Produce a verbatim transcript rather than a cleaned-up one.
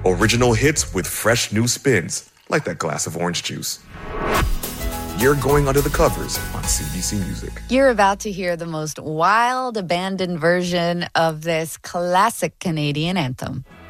Original hits with fresh new spins, like that glass of orange juice. You're going under the covers on C B C Music. You're about to hear the most wild, abandoned version of this classic Canadian anthem.